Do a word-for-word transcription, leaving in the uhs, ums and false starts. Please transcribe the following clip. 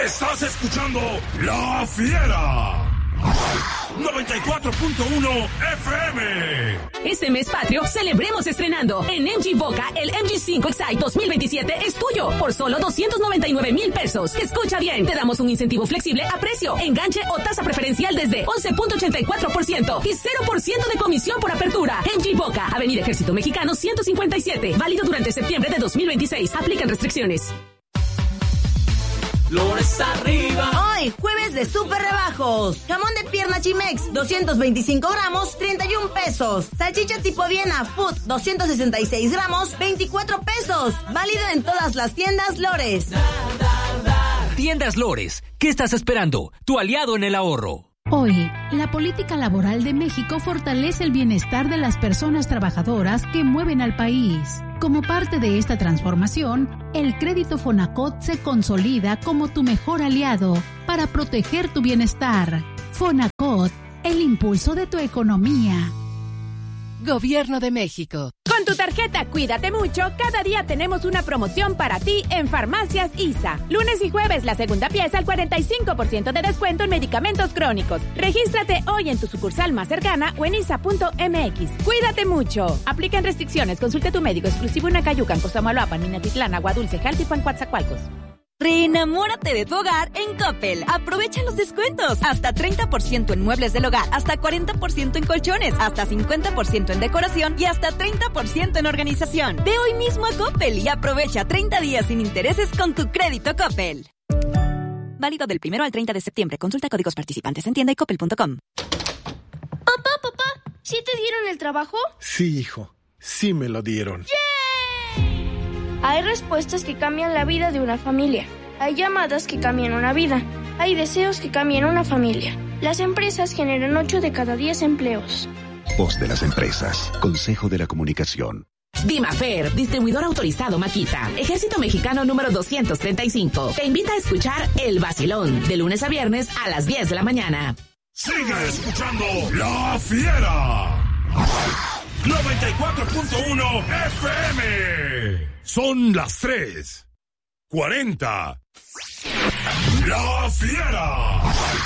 Estás escuchando La Fiera. noventa y cuatro punto uno F M. Este mes patrio, celebremos estrenando. En M G Boca, el M G cinco Excite dos mil veintisiete es tuyo por solo doscientos noventa y nueve mil pesos. Escucha bien, te damos un incentivo flexible a precio, enganche o tasa preferencial desde once punto ochenta y cuatro por ciento y cero por ciento de comisión por apertura. M G Boca, Avenida Ejército Mexicano ciento cincuenta y siete. Válido durante septiembre de dos mil veintiséis. Aplican restricciones. Lores arriba. Hoy, jueves de super rebajos. Jamón de pierna Chimex, doscientos veinticinco gramos, treinta y un pesos. Salchicha tipo Viena Food, doscientos sesenta y seis gramos, veinticuatro pesos. Válido en todas las tiendas Lores. Tiendas Lores, ¿qué estás esperando? Tu aliado en el ahorro. Hoy, la política laboral de México fortalece el bienestar de las personas trabajadoras que mueven al país. Como parte de esta transformación, el crédito Fonacot se consolida como tu mejor aliado para proteger tu bienestar. Fonacot, el impulso de tu economía. Gobierno de México. Con tu tarjeta Cuídate Mucho, cada día tenemos una promoción para ti en Farmacias I S A. Lunes y jueves, la segunda pieza al cuarenta y cinco por ciento de descuento en medicamentos crónicos. Regístrate hoy en tu sucursal más cercana o en isa punto m x. Cuídate Mucho. Aplican restricciones. Consulte tu médico exclusivo en Acayucan, Cosamaloapan, Minatitlán, Agua Dulce, Jaltipan, Coatzacoalcos. Reenamórate de tu hogar en Coppel. Aprovecha los descuentos. Hasta treinta por ciento en muebles del hogar, hasta cuarenta por ciento en colchones, hasta cincuenta por ciento en decoración y hasta treinta por ciento en organización. Ve hoy mismo a Coppel y aprovecha treinta días sin intereses con tu crédito Coppel. Válido del primero al treinta de septiembre. Consulta códigos participantes en tienda y coppel punto com. Papá, papá, ¿sí te dieron el trabajo? Sí, hijo. Sí me lo dieron. ¡Yeah! Hay respuestas que cambian la vida de una familia. Hay llamadas que cambian una vida. Hay deseos que cambian una familia. Las empresas generan ocho de cada diez empleos. Voz de las empresas. Consejo de la Comunicación. Dimafer, distribuidor autorizado Makita. Ejército Mexicano número doscientos treinta y cinco. Te invita a escuchar El Vacilón, de lunes a viernes a las diez de la mañana. Sigue escuchando La Fiera. noventa y cuatro punto uno F M. Son las tres cuarenta. La Fiera.